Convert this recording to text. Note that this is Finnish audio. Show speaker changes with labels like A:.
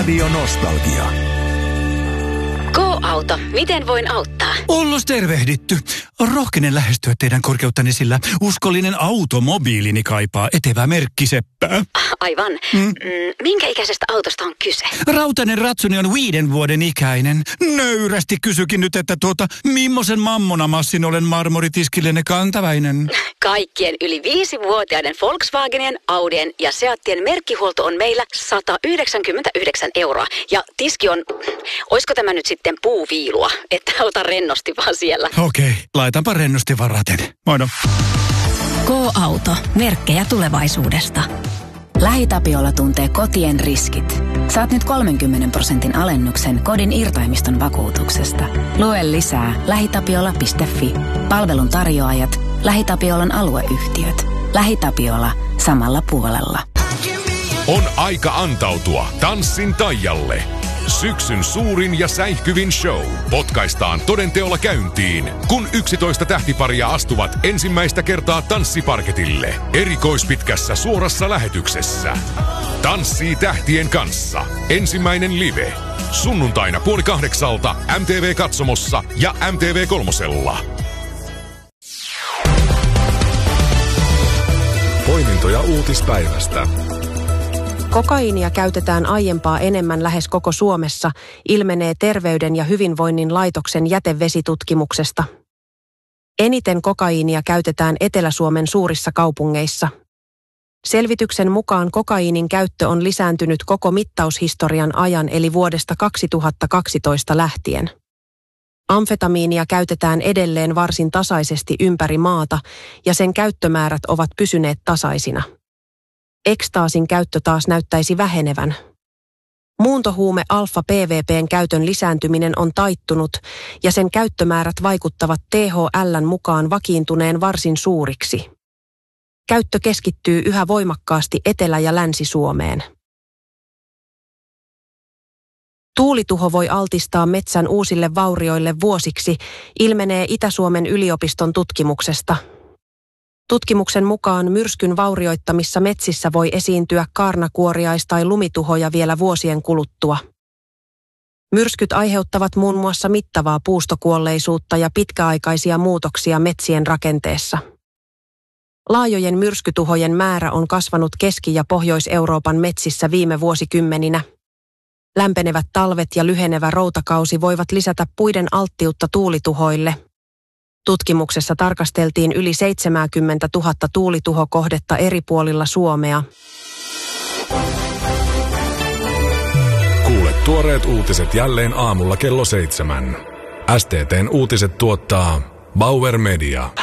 A: Radio Nostalgia.
B: Go-auto. Miten voin auttaa?
C: Ollos tervehditty. Rohkenen lähestyä teidän korkeuttani, sillä uskollinen automobiilini kaipaa etevää merkkiseppää.
B: Aivan. Minkä ikäisestä autosta on kyse?
C: Rautainen ratsuni on 5 vuoden ikäinen. Nöyrästi kysykin nyt, että mimmosen mammonamassin olen marmoritiskillenne kantaväinen.
B: Kaikkien yli 5-vuotiaiden Volkswagenien, Audien ja Seattien merkkihuolto on meillä 199 €. Ja tiski on, oisko tämä nyt sitten puuviilua, että ota rennosti vaan siellä.
C: Okei, laitanpa rennosti varaten. Moino.
D: Go-auto. Merkkejä tulevaisuudesta. LähiTapiola tuntee kotien riskit. Saat nyt 30% alennuksen kodin irtaimiston vakuutuksesta. Lue lisää lähitapiola.fi. Palvelun tarjoajat, LähiTapiolan alueyhtiöt. LähiTapiola samalla puolella.
E: On aika antautua Tanssin taialle. Syksyn suurin ja säihkyvin show potkaistaan todenteolla käyntiin, kun 11 tähtiparia astuvat ensimmäistä kertaa tanssiparketille erikoispitkässä suorassa lähetyksessä. Tanssii tähtien kanssa. Ensimmäinen live. Sunnuntaina 7:30 MTV-katsomossa ja MTV3:lla.
A: Poimintoja uutispäivästä.
F: Kokaiinia käytetään aiempaa enemmän lähes koko Suomessa, ilmenee Terveyden ja hyvinvoinnin laitoksen jätevesitutkimuksesta. Eniten kokaiinia käytetään Etelä-Suomen suurissa kaupungeissa. Selvityksen mukaan kokaiinin käyttö on lisääntynyt koko mittaushistorian ajan eli vuodesta 2012 lähtien. Amfetamiinia käytetään edelleen varsin tasaisesti ympäri maata ja sen käyttömäärät ovat pysyneet tasaisina. Ekstaasin käyttö taas näyttäisi vähenevän. Muuntohuume alfa-PVP:n käytön lisääntyminen on taittunut ja sen käyttömäärät vaikuttavat THL:n mukaan vakiintuneen varsin suuriksi. Käyttö keskittyy yhä voimakkaasti Etelä- ja Länsi-Suomeen. Tuulituho voi altistaa metsän uusille vaurioille vuosiksi, ilmenee Itä-Suomen yliopiston tutkimuksesta. Tutkimuksen mukaan myrskyn vaurioittamissa metsissä voi esiintyä kaarnakuoriais- tai lumituhoja vielä vuosien kuluttua. Myrskyt aiheuttavat muun muassa mittavaa puustokuolleisuutta ja pitkäaikaisia muutoksia metsien rakenteessa. Laajojen myrskytuhojen määrä on kasvanut Keski- ja Pohjois-Euroopan metsissä viime vuosikymmeninä. Lämpenevät talvet ja lyhenevä routakausi voivat lisätä puiden alttiutta tuulituhoille. Tutkimuksessa tarkasteltiin yli 70 000 tuulituhokohdetta eri puolilla Suomea.
A: Kuule tuoreet uutiset jälleen aamulla kello 7. STT:n uutiset tuottaa Bauer Media.